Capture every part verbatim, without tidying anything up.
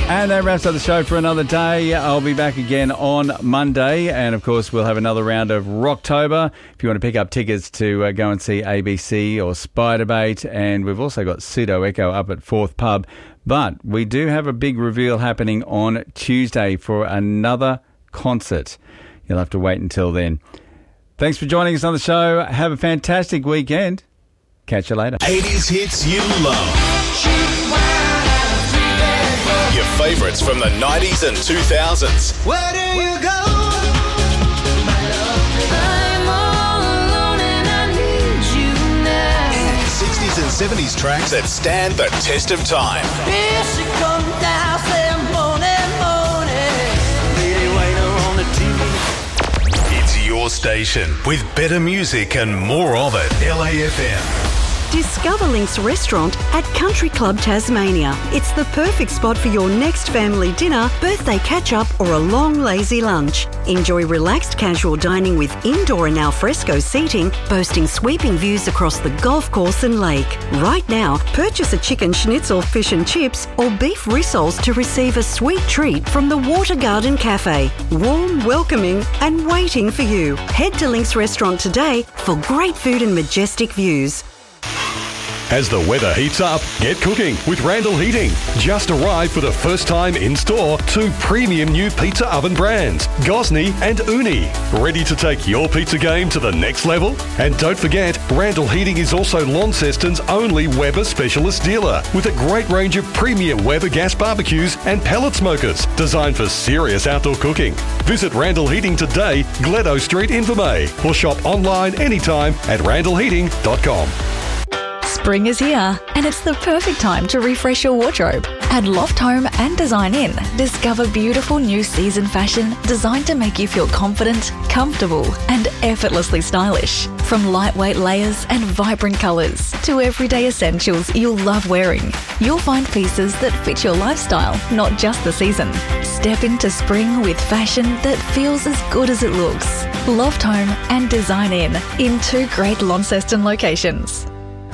And that wraps up the show for another day. I'll be back again on Monday. And, of course, we'll have another round of Rocktober. If you want to pick up tickets to uh, go and see A B C or Spiderbait. And we've also got Pseudo Echo up at Fourth Pub. But we do have a big reveal happening on Tuesday for another concert. You'll have to wait until then. Thanks for joining us on the show. Have a fantastic weekend. Catch you later. eighties hits you love. Your favourites from the nineties and two thousands. Where do you go? I'm all alone and I need you now. sixties and seventies tracks that stand the test of time. Here she comes down, say morning, morning. Lady waiter on the T V. It's your station with better music and more of it. L A F M. Discover Link's restaurant at Country Club Tasmania. It's the perfect spot for your next family dinner, birthday catch-up or a long lazy lunch. Enjoy relaxed casual dining with indoor and alfresco seating, boasting sweeping views across the golf course and lake. Right now, purchase a chicken schnitzel, fish and chips or beef rissoles to receive a sweet treat from the Water Garden Cafe. Warm, welcoming and waiting for you. Head to Link's restaurant today for great food and majestic views. As the weather heats up, get cooking with Randall Heating. Just arrived for the first time in store two premium new pizza oven brands, Gosney and Uni. Ready to take your pizza game to the next level? And don't forget, Randall Heating is also Launceston's only Weber specialist dealer with a great range of premium Weber gas barbecues and pellet smokers designed for serious outdoor cooking. Visit Randall Heating today, Gledo Street, Invermay, or shop online anytime at randall heating dot com. Spring is here, and it's the perfect time to refresh your wardrobe. At Loft Home and Design Inn, discover beautiful new season fashion designed to make you feel confident, comfortable, and effortlessly stylish. From lightweight layers and vibrant colours to everyday essentials you'll love wearing, you'll find pieces that fit your lifestyle, not just the season. Step into spring with fashion that feels as good as it looks. Loft Home and Design Inn in two great Launceston locations.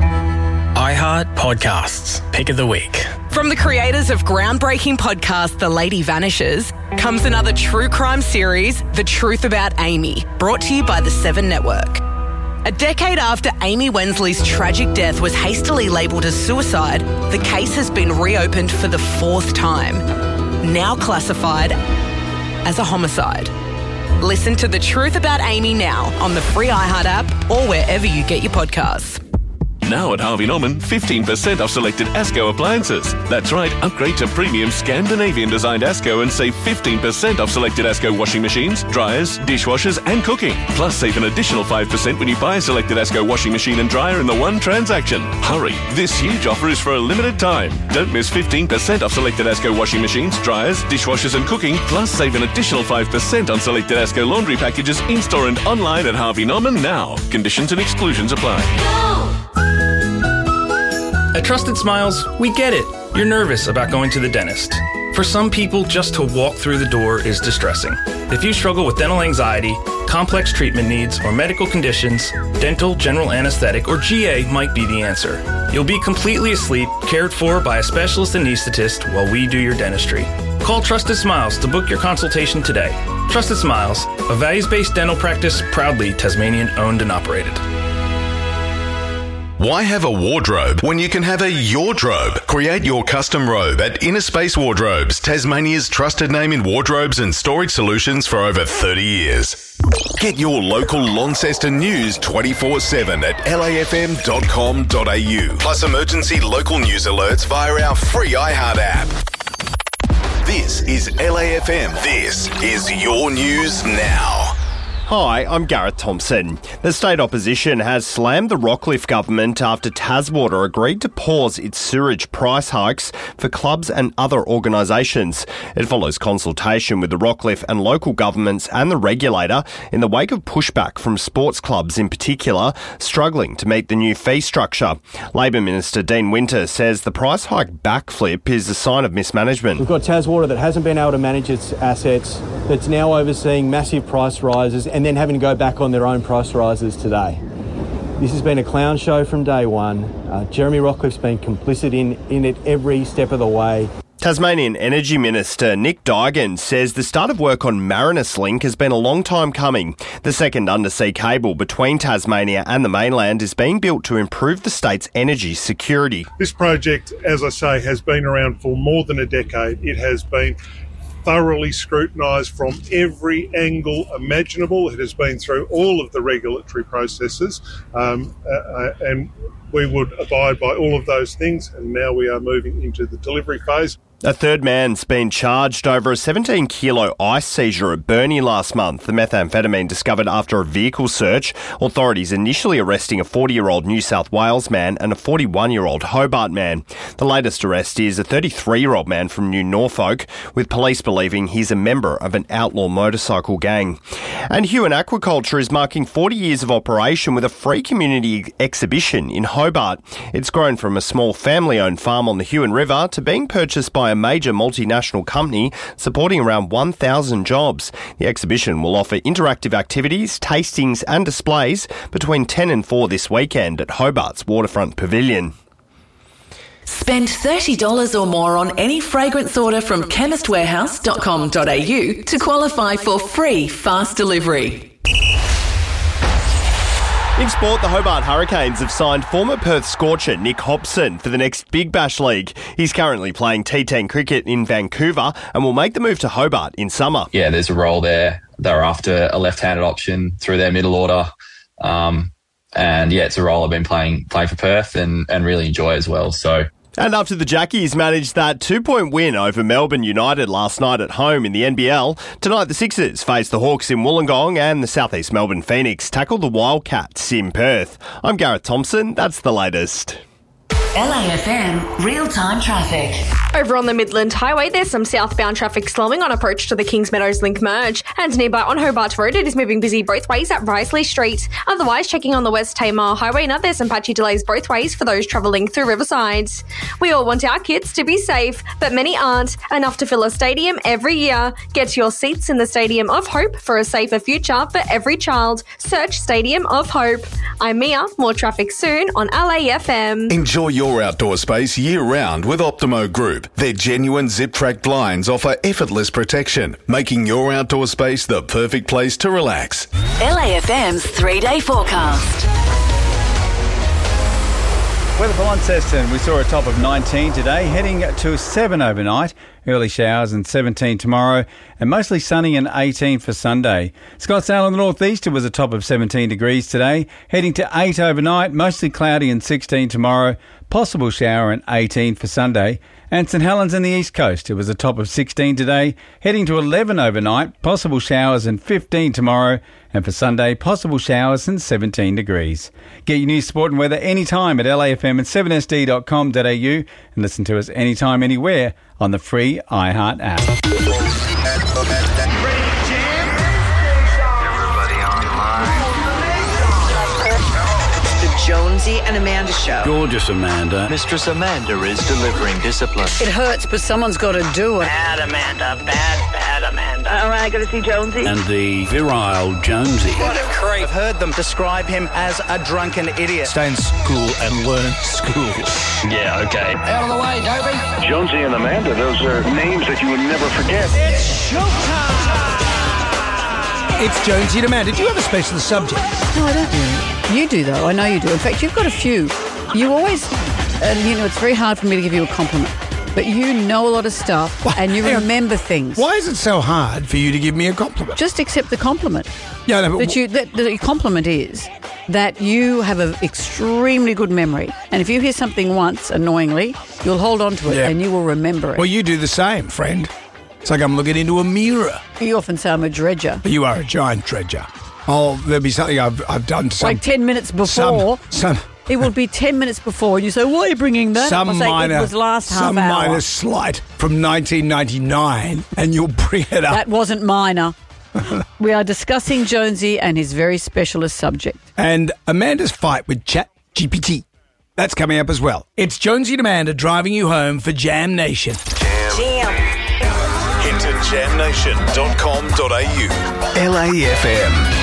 iHeart Podcasts, Pick of the Week. From the creators of groundbreaking podcast The Lady Vanishes comes another true crime series, The Truth About Amy, brought to you by the Seven Network. A decade after Amy Wensley's tragic death was hastily labelled as suicide, the case has been reopened for the fourth time, now classified as a homicide. Listen to The Truth About Amy now on the free iHeart app or wherever you get your podcasts. Now at Harvey Norman, fifteen percent off selected Asco appliances. That's right, upgrade to premium Scandinavian-designed Asco and save fifteen percent off selected Asco washing machines, dryers, dishwashers and cooking. Plus, save an additional five percent when you buy a selected Asco washing machine and dryer in the one transaction. Hurry, this huge offer is for a limited time. Don't miss fifteen percent off selected Asco washing machines, dryers, dishwashers and cooking. Plus, save an additional five percent on selected Asco laundry packages in-store and online at Harvey Norman now. Conditions and exclusions apply. Go! At Trusted Smiles, we get it. You're nervous about going to the dentist. For some people, just to walk through the door is distressing. If you struggle with dental anxiety, complex treatment needs, or medical conditions, dental, general anesthetic, or G A might be the answer. You'll be completely asleep, cared for by a specialist anesthetist while we do your dentistry. Call Trusted Smiles to book your consultation today. Trusted Smiles, a values-based dental practice proudly Tasmanian-owned and operated. Why have a wardrobe when you can have a yourdrobe? Create your custom robe at Inner Space Wardrobes, Tasmania's trusted name in wardrobes and storage solutions for over thirty years. Get your local Launceston news twenty-four seven at l a f m dot com dot a u. Plus emergency local news alerts via our free iHeart app. This is L A F M. This is your news now. Hi, I'm Gareth Thompson. The state opposition has slammed the Rockcliffe government after Taswater agreed to pause its sewerage price hikes for clubs and other organisations. It follows consultation with the Rockcliffe and local governments and the regulator in the wake of pushback from sports clubs in particular, struggling to meet the new fee structure. Labor Minister Dean Winter says the price hike backflip is a sign of mismanagement. We've got Taswater that hasn't been able to manage its assets, that's now overseeing massive price rises and then having to go back on their own price rises today. This has been a clown show from day one. Uh, Jeremy Rockcliffe's been complicit in, in it every step of the way. Tasmanian Energy Minister Nick Duigan says the start of work on Marinus Link has been a long time coming. The second undersea cable between Tasmania and the mainland is being built to improve the state's energy security. This project, as I say, has been around for more than a decade. It has been thoroughly scrutinised from every angle imaginable. It has been through all of the regulatory processes, um, uh, and we would abide by all of those things, and now we are moving into the delivery phase. A third man's been charged over a seventeen kilo ice seizure at Burnie last month. The methamphetamine discovered after a vehicle search. Authorities initially arresting a forty-year-old New South Wales man and a forty-one-year-old Hobart man. The latest arrest is a thirty-three-year-old man from New Norfolk, with police believing he's a member of an outlaw motorcycle gang. And Huon Aquaculture is marking forty years of operation with a free community exhibition in Hobart. It's grown from a small family-owned farm on the Huon River to being purchased by a major multinational company supporting around one thousand jobs. The exhibition will offer interactive activities, tastings and displays between ten and four this weekend at Hobart's Waterfront Pavilion. Spend thirty dollars or more on any fragrance order from chemist warehouse dot com dot a u to qualify for free fast delivery. In sport, the Hobart Hurricanes have signed former Perth Scorcher Nick Hobson for the next Big Bash League. He's currently playing T ten cricket in Vancouver and will make the move to Hobart in summer. Yeah, there's a role there. They're after a left-handed option through their middle order. Um, and yeah, it's a role I've been playing playing for Perth and, and really enjoy as well. So. And after the Jackies managed that two-point win over Melbourne United last night at home in the N B L, tonight the Sixers face the Hawks in Wollongong and the South East Melbourne Phoenix tackle the Wildcats in Perth. I'm Gareth Thompson. That's the latest. L A F M real-time traffic. Over on the Midland Highway, there's some southbound traffic slowing on approach to the Kings Meadows Link merge. And nearby on Hobart Road, it is moving busy both ways at Risley Street. Otherwise, checking on the West Tamar Highway, now there's some patchy delays both ways for those travelling through Riverside. We all want our kids to be safe, but many aren't. Enough to fill a stadium every year. Get your seats in the Stadium of Hope for a safer future for every child. Search Stadium of Hope. I'm Mia. More traffic soon on L A F M. Enjoy your outdoor space year-round with Optimo Group. Their genuine zip-track blinds offer effortless protection, making your outdoor space the perfect place to relax. L A F M's three-day forecast. Weather for Launceston, we saw a top of nineteen today, heading to seven overnight, early showers and seventeen tomorrow, and mostly sunny and eighteen for Sunday. Scottsdale in the northeast, it was a top of seventeen degrees today, heading to eight overnight, mostly cloudy and sixteen tomorrow, possible shower and eighteen for Sunday. And St Helens in the east coast, it was a top of sixteen today, heading to eleven overnight, possible showers and fifteen tomorrow, and for Sunday, possible showers and seventeen degrees. Get your news, sport and weather anytime at L A F M and seven S D dot com dot a u and listen to us anytime, anywhere on the free iHeart app. Jonesy and Amanda Show. Gorgeous Amanda. Mistress Amanda is delivering discipline. It hurts, but someone's got to do it. Bad Amanda, bad, bad Amanda. All right, got to see Jonesy. And the virile Jonesy. What a creep. I've heard them describe him as a drunken idiot. Stay in school and learn school. Yeah, okay. Out of the way, Dobie. Jonesy and Amanda, those are names that you would never forget. It's showtime! It's Jonesy and Amanda. Do you have a special subject? No, I don't really. You do, though. I know you do. In fact, you've got a few. You always, and you know, it's very hard for me to give you a compliment, but you know a lot of stuff what? and you Hang remember on. things. Why is it so hard for you to give me a compliment? Just accept the compliment. Yeah, no, but that you, that, the compliment is that you have an extremely good memory, and if you hear something once, annoyingly, you'll hold on to it yeah. and you will remember it. Well, you do the same, friend. It's like I'm looking into a mirror. You often say I'm a dredger. But you are a giant dredger. Oh, there'll be something I've I've done to some... Like ten minutes before. Some... some it will be ten minutes before, and you say, why are you bringing that some up? I say, minor, it was last half some hour. Some minor slight from nineteen ninety-nine, and you'll bring it up. That wasn't minor. We are discussing Jonesy and his very specialist subject. And Amanda's fight with Chat G P T. That's coming up as well. It's Jonesy and Amanda driving you home for Jam Nation. Jam. Jam. Head to jam nation dot com dot a u. L A F M.